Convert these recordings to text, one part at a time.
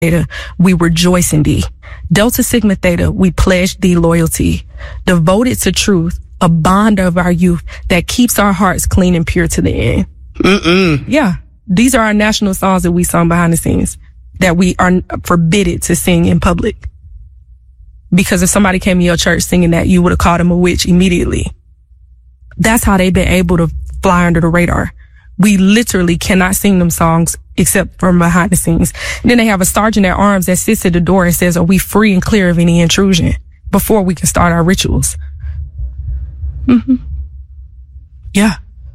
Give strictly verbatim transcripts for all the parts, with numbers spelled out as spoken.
Theta, we rejoice in thee. Delta Sigma Theta, we pledge thee loyalty. Devoted to truth, a bond of our youth that keeps our hearts clean and pure to the end. Mm-mm. Yeah. These are our national songs that we sung behind the scenes that we are forbidden to sing in public. Because if somebody came to your church singing that, you would have called them a witch immediately. That's how they've been able to fly under the radar. We literally cannot sing them songs except from behind the scenes. And then they have a sergeant at arms that sits at the door and says, are we free and clear of any intrusion before we can start our rituals? Mm-hmm. Yeah.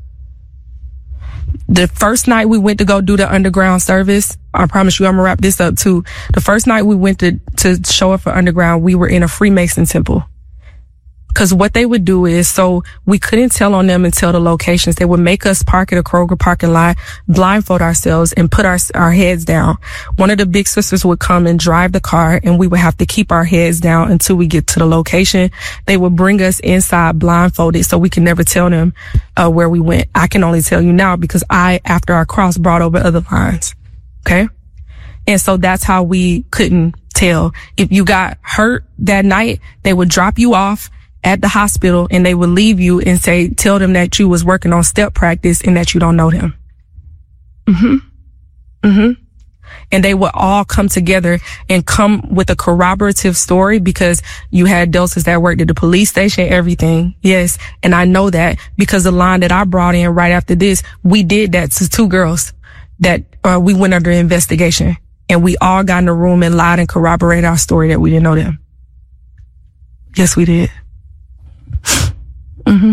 The first night we went to go do the underground service, I promise you I'm gonna wrap this up too. The first night we went to, to show up for underground, we were in a Freemason temple. Cause what they would do is, so we couldn't tell on them until the locations. They would make us park at a Kroger parking lot, blindfold ourselves and put our, our heads down. One of the big sisters would come and drive the car and we would have to keep our heads down until we get to the location. They would bring us inside blindfolded so we can never tell them, uh, where we went. I can only tell you now because I, after our cross, brought over other lines. Okay. And so that's how we couldn't tell. If you got hurt that night, they would drop you off at the hospital and they would leave you and say, tell them that you was working on step practice and that you don't know them. Mm-hmm. Mm-hmm. And they would all come together and come with a corroborative story because you had Deltas that worked at the police station, everything. Yes. And I know that because the line that I brought in right after this, we did that to two girls that uh, we went under investigation and we all got in a room and lied and corroborated our story that we didn't know them. Yes, we did. Mm-hmm.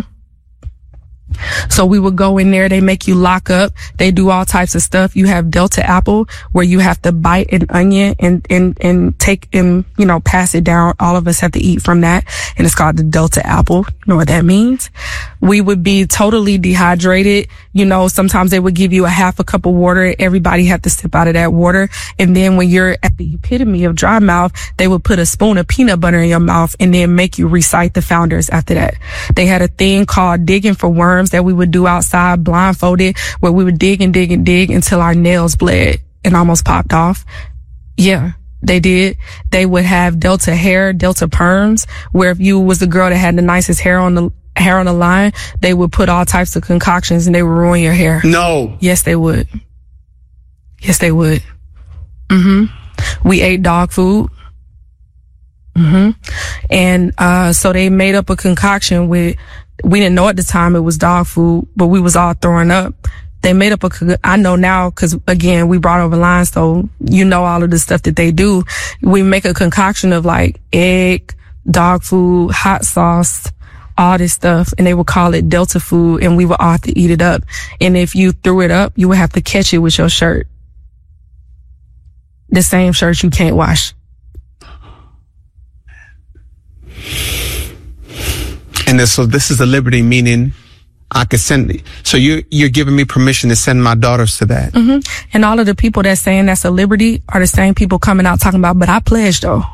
So we would go in there, they make you lock up, they do all types of stuff. You have Delta Apple where you have to bite an onion and, and, and take and, you know, pass it down. All of us have to eat from that. And it's called the Delta Apple. You know what that means? We would be totally dehydrated. You know, sometimes they would give you a half a cup of water. Everybody had to sip out of that water. And then when you're at the epitome of dry mouth, they would put a spoon of peanut butter in your mouth and then make you recite the founders after that. They had a thing called digging for worms that we would do outside blindfolded where we would dig and dig and dig until our nails bled and almost popped off. Yeah, they did. They would have Delta hair, Delta perms, where if you was the girl that had the nicest hair on the hair on the line, they would put all types of concoctions and they would ruin your hair. No. Yes, they would. Yes, they would. Mm-hmm. We ate dog food. Mm-hmm. And, uh, so they made up a concoction with, we didn't know at the time it was dog food, but we was all throwing up. They made up a, I know now, cause again, we brought over lines, so you know all of the stuff that they do. We make a concoction of like egg, dog food, hot sauce, all this stuff, and they would call it Delta food, and we would all have to eat it up. And if you threw it up, you would have to catch it with your shirt. The same shirt you can't wash. And this, so this is a liberty, meaning I could send, so you, you're giving me permission to send my daughters to that. Mm-hmm. And all of the people that's saying that's a liberty are the same people coming out talking about, but I pledged though.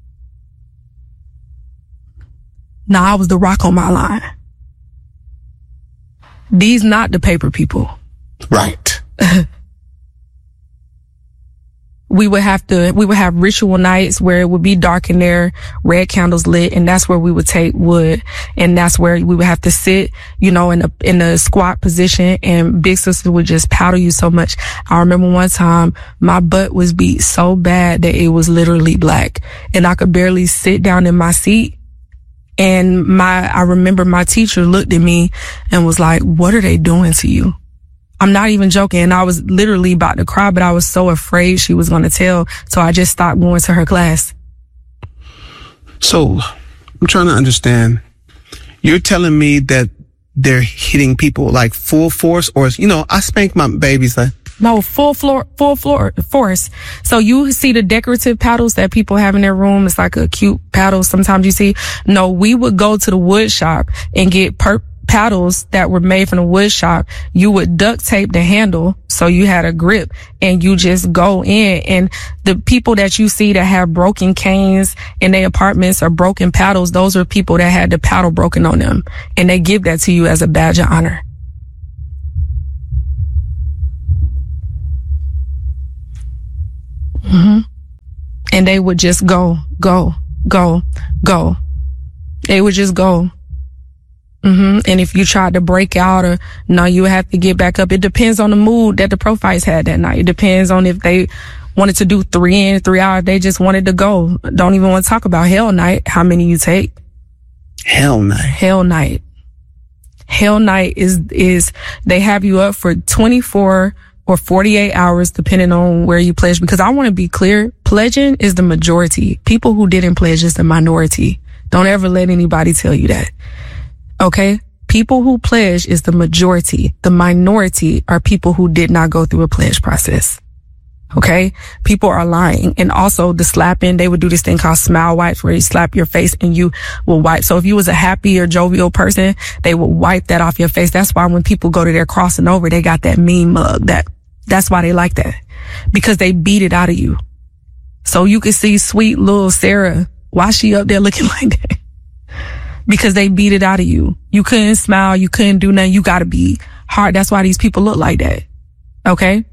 Now I was the rock on my line. These not the paper people. Right. We would have to, we would have ritual nights where it would be dark in there, red candles lit, and that's where we would take wood. And that's where we would have to sit, you know, in a, in a squat position, and big sister would just powder you so much. I remember one time my butt was beat so bad that it was literally black and I could barely sit down in my seat. And my, I remember my teacher looked at me and was like, what are they doing to you? I'm not even joking. And I was literally about to cry, but I was so afraid she was going to tell. So I just stopped going to her class. So I'm trying to understand. You're telling me that they're hitting people like full force, or, you know, I spank my babies like. No, full floor, full floor force. So you see the decorative paddles that people have in their room. It's like a cute paddle. Sometimes you see. No, we would go to the wood shop and get per paddles that were made from the wood shop. You would duct tape the handle so you had a grip, and you just go in. And the people that you see that have broken canes in their apartments or broken paddles, those are people that had the paddle broken on them, and they give that to you as a badge of honor. Mm-hmm. And they would just go, go, go, go. They would just go. Mm-hmm. And if you tried to break out or no, you would have to get back up. It depends on the mood that the profiles had that night. It depends on if they wanted to do three in, three out. They just wanted to go. Don't even want to talk about hell night. How many you take? Hell night. Hell night. Hell night is, is they have you up for twenty-four or forty-eight hours, depending on where you pledge. Because I want to be clear, pledging is the majority. People who didn't pledge is the minority. Don't ever let anybody tell you that. Okay? People who pledge is the majority. The minority are people who did not go through a pledge process. Okay? People are lying. And also the slapping, they would do this thing called smile wipes where you slap your face and you will wipe. So if you was a happy or jovial person, they will wipe that off your face. That's why when people go to their crossing over, they got that mean mug. That, that's why they like that. Because they beat it out of you. So you can see sweet little Sarah, why she up there looking like that? Because they beat it out of you. You couldn't smile. You couldn't do nothing. You gotta be hard. That's why these people look like that. Okay?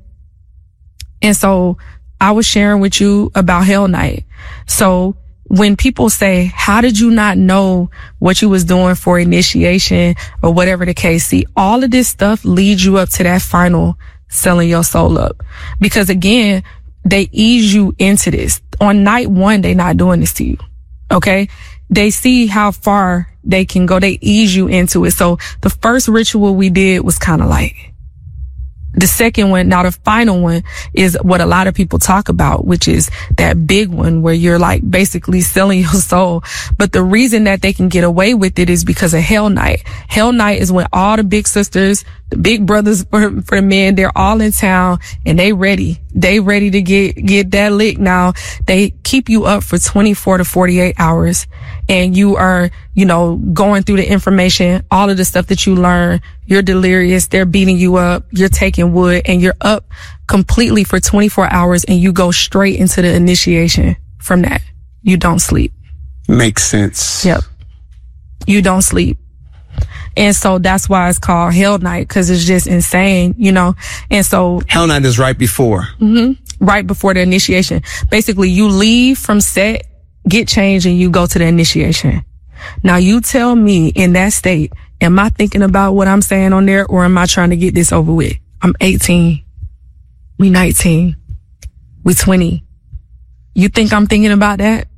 And so I was sharing with you about Hell Night. So when people say, how did you not know what you was doing for initiation or whatever the case? See, all of this stuff leads you up to that final selling your soul up. Because again, they ease you into this. On night one, they're not doing this to you. Okay? They see how far they can go. They ease you into it. So the first ritual we did was kind of light. The second one, now the final one, is what a lot of people talk about, which is that big one where you're like basically selling your soul. But the reason that they can get away with it is because of Hell Night. Hell Night is when all the big sisters, the big brothers for, for the men, they're all in town and they ready. They ready to get, get that lick. Now they keep you up for twenty-four to forty-eight hours and you are, you know, going through the information, all of the stuff that you learn. You're delirious. They're beating you up. You're taking wood and you're up completely for twenty-four hours and you go straight into the initiation from that. You don't sleep. Makes sense. Yep. You don't sleep. And so that's why it's called Hell Night, because it's just insane, you know. And so Hell Night is right before. Mm-hmm, right before the initiation. Basically, you leave from set, get changed, and you go to the initiation. Now, you tell me in that state, am I thinking about what I'm saying on there, or am I trying to get this over with? I'm eighteen. We nineteen. We twenty. You think I'm thinking about that?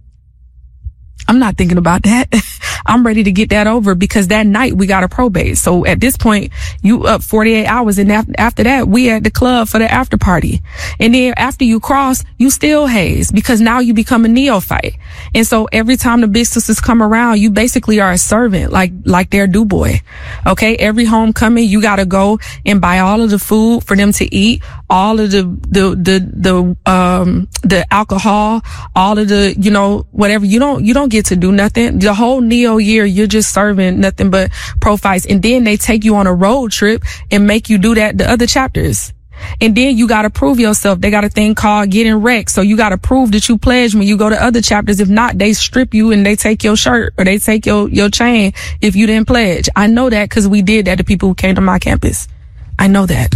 I'm not thinking about that. I'm ready to get that over because that night we got a probate. So at this point, you up forty-eight hours. And af- after that, we at the club for the after party. And then after you cross, you still haze because now you become a neophyte. And so every time the big sisters come around, you basically are a servant, like, like their do boy. Okay. Every homecoming, you got to go and buy all of the food for them to eat, all of the, the, the, the, um, the alcohol, all of the, you know, whatever. You don't, you don't get to do nothing. The whole neo year, you're just serving nothing but profiles. And then they take you on a road trip and make you do that, the other chapters. And then you got to prove yourself. They got a thing called getting wrecked. So you got to prove that you pledged when you go to other chapters. If not, they strip you and they take your shirt or they take your, your chain if you didn't pledge. I know that because we did that to people who came to my campus. I know that.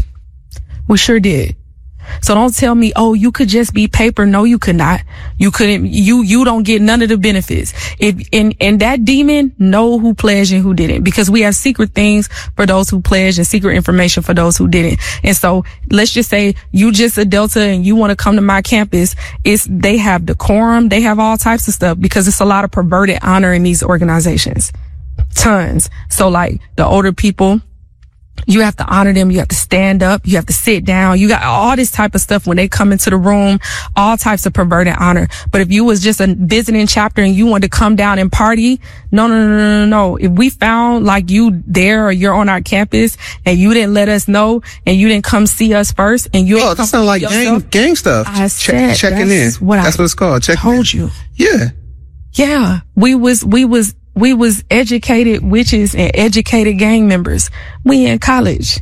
We sure did. So don't tell me, oh, you could just be paper. No, you could not. You couldn't, you, you don't get none of the benefits. If, and, and that demon know who pledged and who didn't, because we have secret things for those who pledged and secret information for those who didn't. And so let's just say you just a Delta and you want to come to my campus. It's, they have decorum. They have all types of stuff because it's a lot of perverted honor in these organizations. Tons. So like the older people, you have to honor them. You have to stand up. You have to sit down. You got all this type of stuff when they come into the room, all types of perverted honor. But if you was just a visiting chapter and you wanted to come down and party, no, no, no, no, no. If we found like you there or you're on our campus and you didn't let us know and you didn't come see us first and you, oh, that sounds like gang, gang stuff. I said, Check, checking in. What that's I what it's called. Checking told in. you. Yeah. Yeah. We was, we was, We was educated witches and educated gang members. We in college.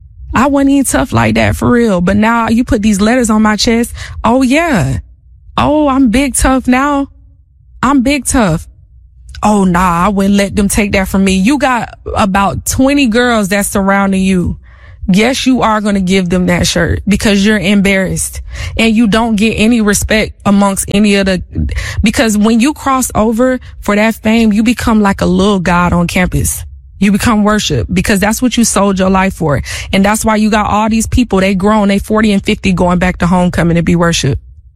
I wasn't even tough like that for real. But now you put these letters on my chest. Oh yeah. Oh, I'm big tough now. I'm big tough. Oh nah, I wouldn't let them take that from me. You got about twenty girls that's surrounding you. yes, you are going to give them that shirt because you're embarrassed and you don't get any respect amongst any of the, because when you cross over for that fame, you become like a little god on campus. You become worship because that's what you sold your life for. And that's why you got all these people, they grown, they forty and fifty going back to homecoming to be worship.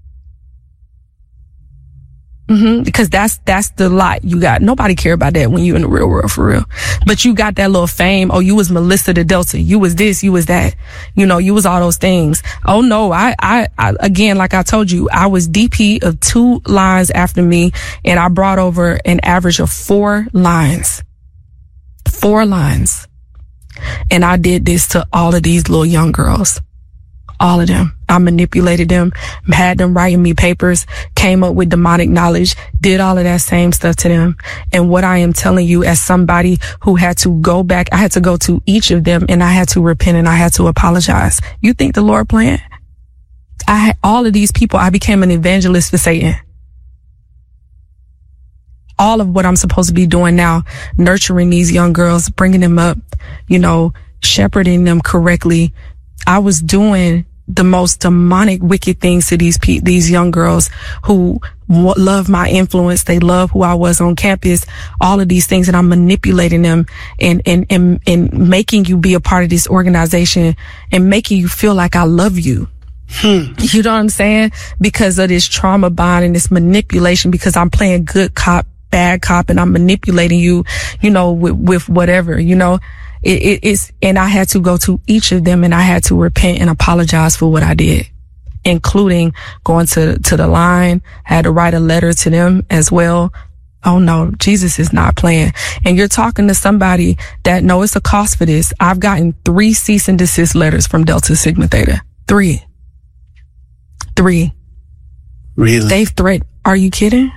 Mm-hmm. Because that's, that's the lot you got. Nobody care about that when you in the real world for real. But you got that little fame. Oh, you was Melissa the Delta. You was this, you was that. You know, you was all those things. Oh no, I, I, I again, like I told you, I was D P of two lines after me and I brought over an average of four lines. Four lines. And I did this to all of these little young girls. All of them. I manipulated them, had them writing me papers, came up with demonic knowledge, did all of that same stuff to them. And what I am telling you as somebody who had to go back, I had to go to each of them and I had to repent and I had to apologize. You think the Lord planned? I had all of these people, I became an evangelist for Satan. All of what I'm supposed to be doing now, nurturing these young girls, bringing them up, you know, shepherding them correctly. I was doing the most demonic, wicked things to these pe- these young girls who w- love my influence. They love who I was on campus. All of these things, and I'm manipulating them and and and and making you be a part of this organization and making you feel like I love you. Hmm. You know what I'm saying? Because of this trauma bond and this manipulation. Because I'm playing good cop, bad cop, and I'm manipulating you. You know, with with whatever. You know. It, it, it's, and I had to go to each of them and I had to repent and apologize for what I did, including going to, to the line. I had to write a letter to them as well. Oh no, Jesus is not playing. And you're talking to somebody that know it's a cost for this. I've gotten three cease and desist letters from Delta Sigma Theta. Three. Three. Really? They've threatened. Are you kidding?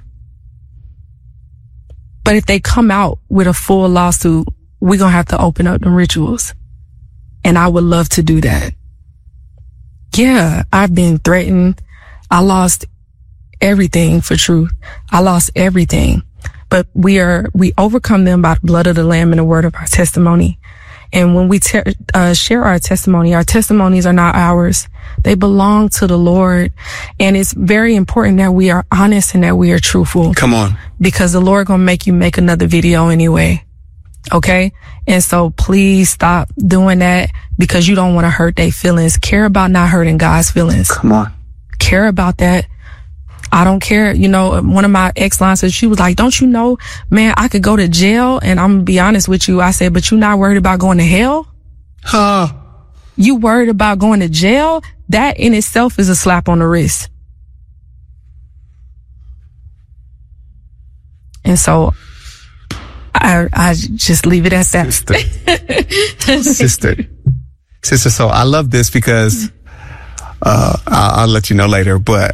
But if they come out with a full lawsuit, we're going to have to open up the rituals. And I would love to do that. Yeah, I've been threatened. I lost everything for truth. I lost everything. But we are, we overcome them by the blood of the Lamb and the word of our testimony. And when we te- uh, share our testimony, our testimonies are not ours. They belong to the Lord. And it's very important that we are honest and that we are truthful. Come on. Because the Lord going to make you make another video anyway. Okay. And so please stop doing that because you don't want to hurt their feelings. Care about not hurting God's feelings. Come on. Care about that. I don't care. You know, one of my ex-lines, she was like, don't you know, man, I could go to jail. And I'm gonna be honest with you. I said, but you not worried about going to hell? Huh? You worried about going to jail? That in itself is a slap on the wrist. And so I, I just leave it as that. Sister. Sister. Sister, so I love this because, uh, I'll, I'll let you know later, but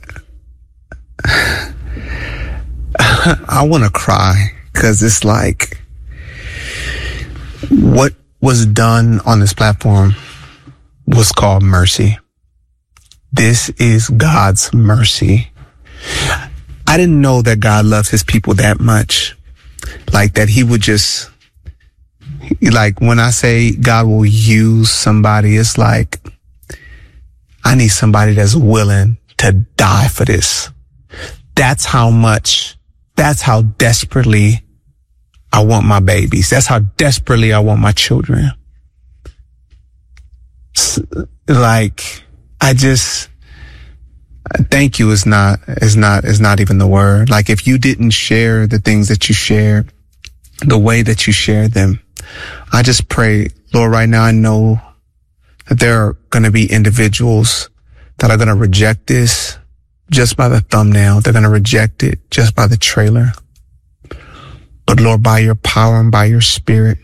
I want to cry because it's like what was done on this platform was called mercy. This is God's mercy. I didn't know that God loves his people that much. Like that he would just, like when I say God will use somebody, it's like, I need somebody that's willing to die for this. That's how much, that's how desperately I want my babies. That's how desperately I want my children. Like, I just, thank you is not, is not, is not even the word. Like if you didn't share the things that you shared, the way that you shared them, I just pray, Lord, right now I know that there are going to be individuals that are going to reject this just by the thumbnail. They're going to reject it just by the trailer. But Lord, by your power and by your spirit,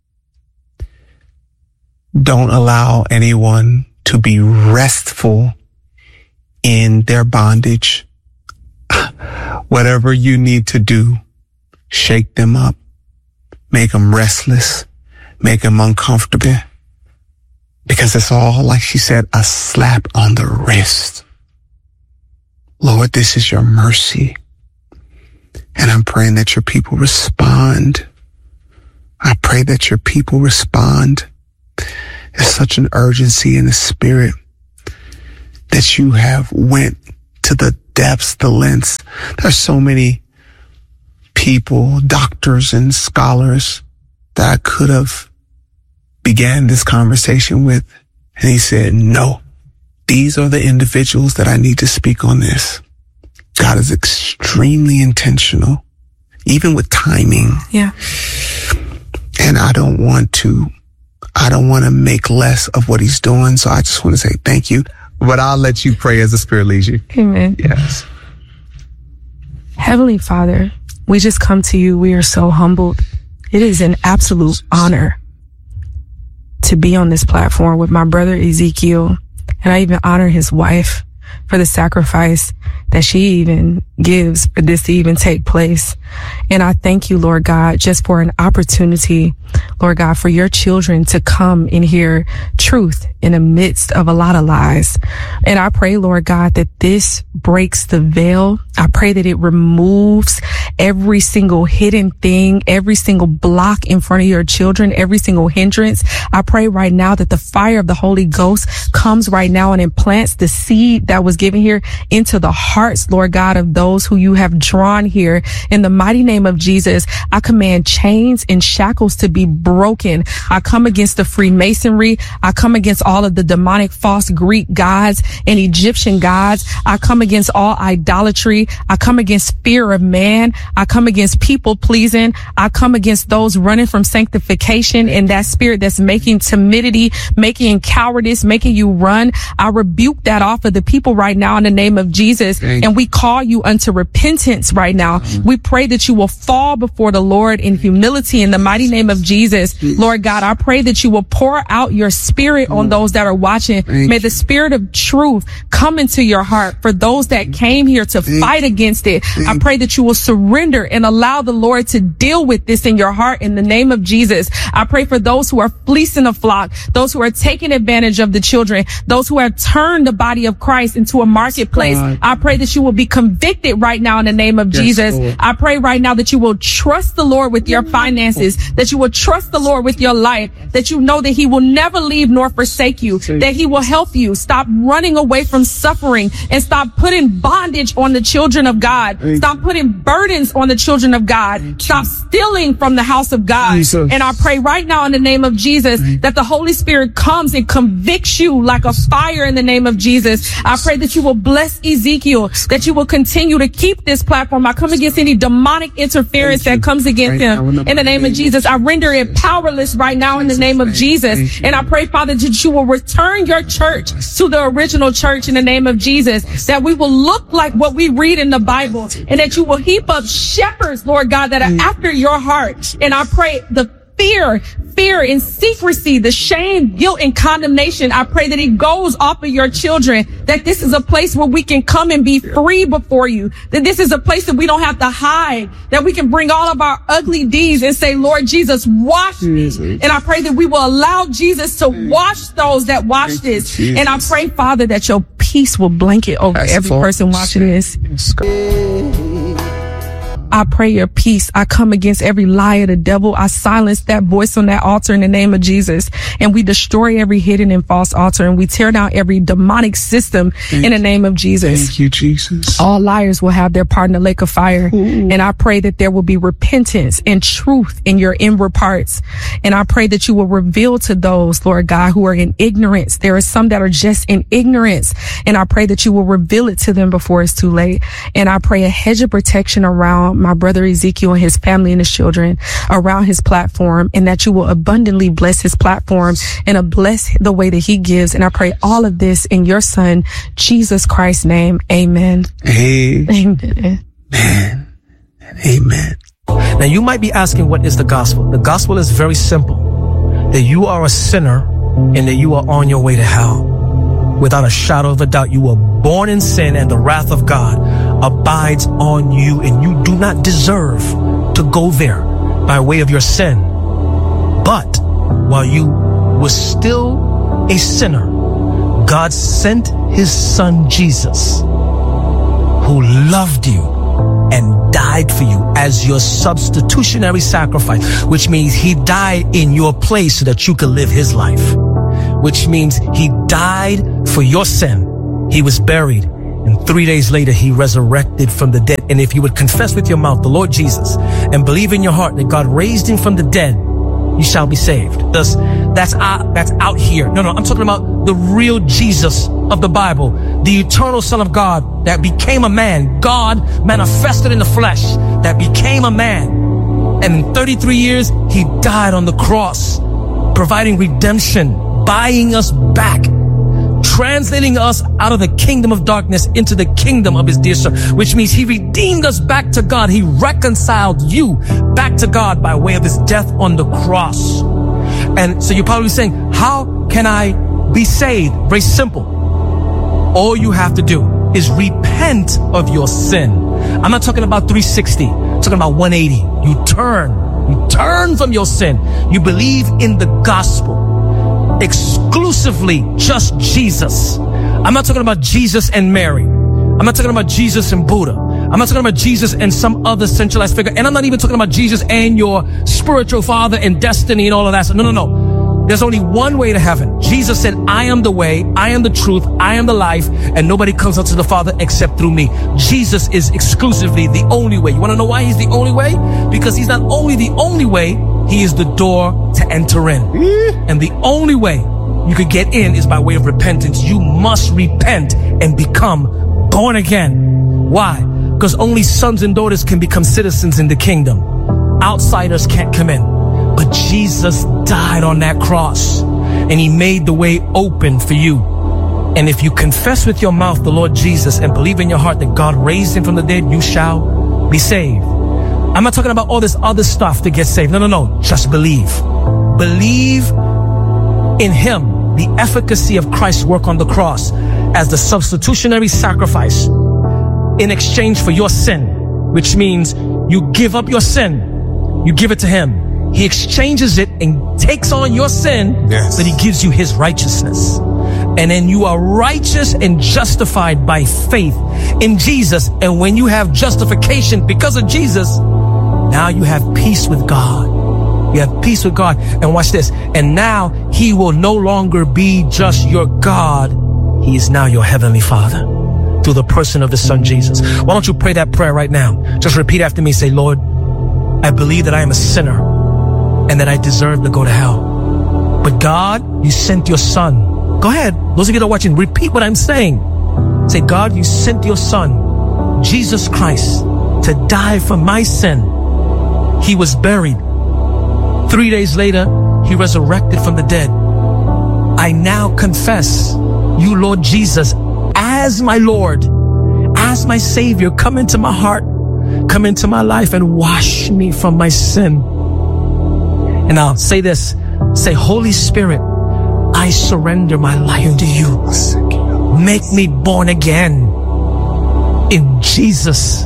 don't allow anyone to be restful in their bondage. Whatever you need to do, shake them up, make them restless, make them uncomfortable. Because it's all, like she said, a slap on the wrist. Lord, this is your mercy. And I'm praying that your people respond. I pray that your people respond. There's such an urgency in the spirit that you have went to the depths, the lengths. There's so many people, doctors and scholars that I could have began this conversation with. And he said, no, these are the individuals that I need to speak on this. God is extremely intentional, even with timing. Yeah. And I don't want to, I don't want to make less of what he's doing. So I just want to say thank you, but I'll let you pray as the Spirit leads you. Amen. Yes. Heavenly Father, we just come to you. We are so humbled. It is an absolute honor to be on this platform with my brother Ezekiel. And I even honor his wife for the sacrifice that she even gives for this to even take place. And I thank you, Lord God, just for an opportunity, Lord God, for your children to come and hear truth in the midst of a lot of lies. And I pray, Lord God, that this breaks the veil. I pray that it removes every single hidden thing, every single block in front of your children, every single hindrance. I pray right now that the fire of the Holy Ghost comes right now and implants the seed that was given here into the hearts, Lord God, of those who you have drawn here. In the mighty name of Jesus, I command chains and shackles to be broken. I come against the Freemasonry. I come against all of the demonic false Greek gods and Egyptian gods. I come against all idolatry. I come against fear of man. I come against people pleasing. I come against those running from sanctification and that spirit that's making timidity, making cowardice, making you run. I rebuke that off of the people right now in the name of Jesus. And we call you unto repentance right now. We pray that you will fall before the Lord in humility in the mighty name of Jesus. Lord God, I pray that you will pour out your spirit on those that are watching. May the spirit of truth come into your heart for those that came here to fight against it. I pray that you will surrender and allow the Lord to deal with this in your heart in the name of Jesus. I pray for those who are fleecing the flock, those who are taking advantage of the children, those who have turned the body of Christ into a marketplace. I pray that you will be convicted right now in the name of yes, Jesus. Lord. I pray right now that you will trust the Lord with your finances, that you will trust the Lord with your life, that you know that he will never leave nor forsake you, that he will help you. Stop running away from suffering and stop putting bondage on the children of God. Stop putting burdens on the children of God. Stop stealing from the house of God. Jesus. And I pray right now in the name of Jesus that the Holy Spirit comes and convicts you like a fire in the name of Jesus. I pray that you will bless Ezekiel, that you will continue to keep this platform. I come against any demonic interference that comes against him in the name of Jesus. I render it powerless right now in the name of Jesus. And I pray, Father, that you will return your church to the original church in the name of Jesus, that we will look like what we read in the Bible, and that you will heap up shepherds, Lord God, that are after your heart. And I pray the fear, fear and secrecy, the shame, guilt and condemnation, I pray that it goes off of your children, that this is a place where we can come and be free before you, that this is a place that we don't have to hide, that we can bring all of our ugly deeds and say, Lord Jesus, wash me. And I pray that we will allow Jesus to wash those that watch this. And I pray, Father, that your peace will blanket over every person watching this. I pray your peace. I come against every lie of the devil. I silence that voice on that altar in the name of Jesus. And we destroy every hidden and false altar. And we tear down every demonic system Thank in the name of Jesus. Thank you, Jesus. All liars will have their part in the lake of fire. Ooh. And I pray that there will be repentance and truth in your inward parts. And I pray that you will reveal to those, Lord God, who are in ignorance. There are some that are just in ignorance. And I pray that you will reveal it to them before it's too late. And I pray a hedge of protection around my brother Ezekiel and his family and his children, around his platform, and that you will abundantly bless his platform and uh, bless the way that he gives. And I pray all of this in your son, Jesus Christ's name. Amen. Amen. Amen. Amen. Now you might be asking, what is the gospel? The gospel is very simple, that you are a sinner and that you are on your way to hell. Without a shadow of a doubt, you were born in sin and the wrath of God abides on you, and you do not deserve to go there by way of your sin. But while you were still a sinner, God sent his son Jesus, who loved you and died for you as your substitutionary sacrifice, which means he died in your place so that you could live his life. which means he died for your sin. He was buried, and three days later, he resurrected from the dead. And if you would confess with your mouth the Lord Jesus and believe in your heart that God raised him from the dead, you shall be saved. That's, that's out, that's out here. No, no, I'm talking about the real Jesus of the Bible, the eternal Son of God that became a man, God manifested in the flesh, that became a man. And in thirty-three years, he died on the cross, providing redemption, buying us back, translating us out of the kingdom of darkness into the kingdom of his dear son, which means he redeemed us back to God. He reconciled you back to God by way of his death on the cross. And so you're probably saying, how can I be saved? Very simple. All you have to do is repent of your sin. I'm not talking about three sixty. I'm talking about one eighty. You turn. You turn from your sin. You believe in the gospel. Exclusively just Jesus. I'm not talking about Jesus and Mary. I'm not talking about Jesus and Buddha. I'm not talking about Jesus and some other centralized figure. And I'm not even talking about Jesus and your spiritual father and destiny and all of that stuff. No, no, no. There's only one way to heaven. Jesus said, I am the way, I am the truth, I am the life, and nobody comes up to the Father except through me. Jesus is exclusively the only way. You want to know why he's the only way? Because he's not only the only way, he is the door to enter in. And the only way you could get in is by way of repentance. You must repent and become born again. Why? Because only sons and daughters can become citizens in the kingdom. Outsiders can't come in. But Jesus died on that cross and he made the way open for you. And if you confess with your mouth the Lord Jesus and believe in your heart that God raised him from the dead, you shall be saved. I'm not talking about all this other stuff to get saved. No, no, no. Just believe. Believe in him, the efficacy of Christ's work on the cross as the substitutionary sacrifice in exchange for your sin, which means you give up your sin. You give it to him. He exchanges it and takes on your sin, yes. But he gives you his righteousness. And then you are righteous and justified by faith in Jesus. And when you have justification because of Jesus, now you have peace with God. You have peace with God. And watch this. And now he will no longer be just your God. He is now your heavenly Father through the person of his son, Jesus. Why don't you pray that prayer right now? Just repeat after me. Say, Lord, I believe that I am a sinner and that I deserve to go to hell. But God, you sent your son. Go ahead. Those of you that are watching, repeat what I'm saying. Say, God, you sent your son, Jesus Christ, to die for my sin. He was buried. Three days later, he resurrected from the dead. I now confess you, Lord Jesus, as my Lord, as my Savior. Come into my heart, come into my life and wash me from my sin. And now say this, say, Holy Spirit, I surrender my life to you. Make me born again in Jesus'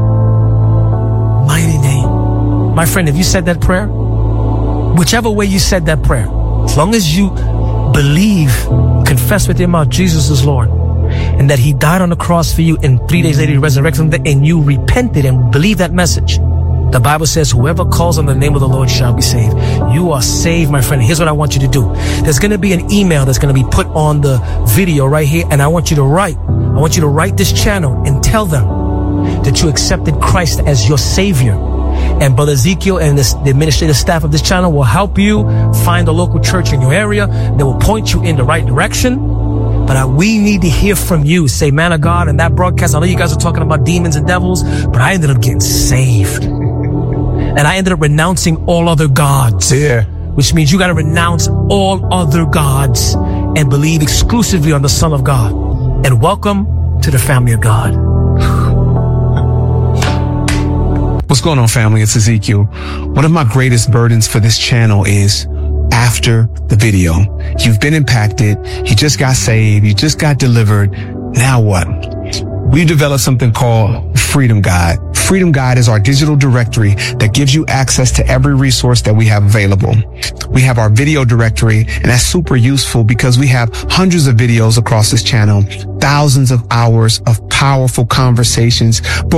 mighty name. My friend, if you said that prayer, whichever way you said that prayer, as long as you believe, confess with your mouth, Jesus is Lord, and that he died on the cross for you, and three days later he resurrected from the dead, and you repented and believe that message, the Bible says, whoever calls on the name of the Lord shall be saved. You are saved, my friend. Here's what I want you to do. There's going to be an email that's going to be put on the video right here. And I want you to write, I want you to write this channel and tell them that you accepted Christ as your Savior. And Brother Ezekiel and this, the administrative staff of this channel will help you find a local church in your area. They will point you in the right direction. But I, we need to hear from you. Say, man of God, in that broadcast, I know you guys are talking about demons and devils, but I ended up getting saved. And I ended up renouncing all other gods. Yeah. Which means you got to renounce all other gods and believe exclusively on the Son of God. And welcome to the family of God. What's going on, family? It's Ezekiel. One of my greatest burdens for this channel is after the video. You've been impacted. You just got saved. You just got delivered. Now what? We developed something called Freedom Guide. Freedom Guide is our digital directory that gives you access to every resource that we have available. We have our video directory, and that's super useful because we have hundreds of videos across this channel, thousands of hours of powerful conversations. But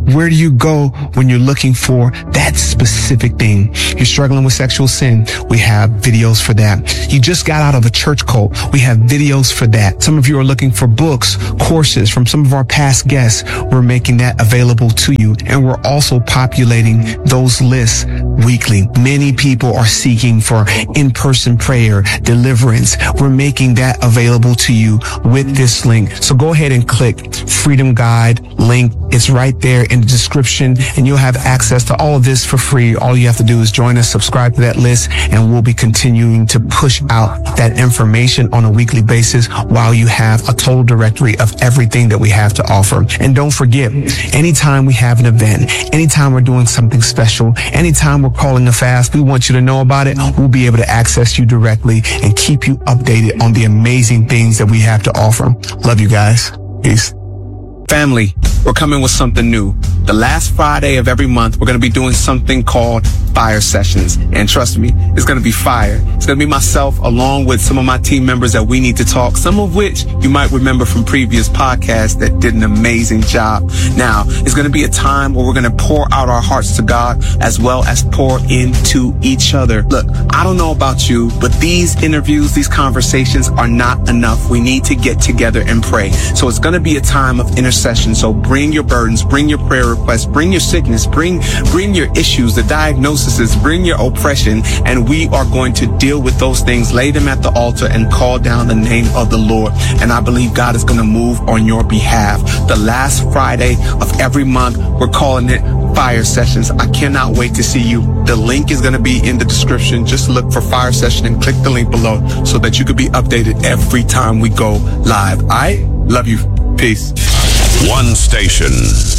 Where do you go when you're looking for that specific thing? You're struggling with sexual sin. We have videos for that. You just got out of a church cult. We have videos for that. Some of you are looking for books, courses from some of our past guests. We're making that available to you. And we're also populating those lists weekly. Many people are seeking for in-person prayer, deliverance. We're making that available to you with this link. So go ahead and click Freedom Guide link. It's right there in the description, and you'll have access to all of this for free. All you have to do is join us, subscribe to that list, and we'll be continuing to push out that information on a weekly basis while you have a total directory of everything that we have to offer. And don't forget, anytime we have an event, anytime we're doing something special, anytime we're calling a fast, we want you to know about it. We'll be able to access you directly and keep you updated on the amazing things that we have to offer. Love you guys. Peace. Family, we're coming with something new. The last Friday of every month, we're going to be doing something called Fire Sessions. And trust me, it's going to be fire. It's going to be myself along with some of my team members that we need to talk, some of which you might remember from previous podcasts that did an amazing job. Now, it's going to be a time where we're going to pour out our hearts to God as well as pour into each other. Look, I don't know about you, but these interviews, these conversations are not enough. We need to get together and pray. So it's going to be a time of intercession. So bring your burdens, bring your prayer requests, bring your sickness, bring, bring your issues, the diagnoses, bring your oppression, and we are going to deal with those things, lay them at the altar, and call down the name of the Lord. And I believe God is going to move on your behalf. The last Friday of every month, we're calling it Fire Sessions. I cannot wait to see you. The link is going to be in the description. Just look for Fire Session and click the link below so that you can be updated every time we go live. I love you. Peace. One station,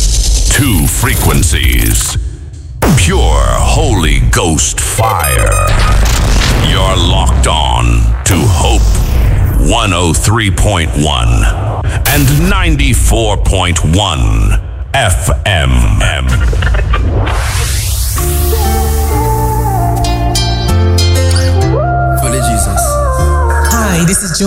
two frequencies. Pure Holy Ghost fire. You're locked on to Hope one oh three point one and ninety-four point one F M.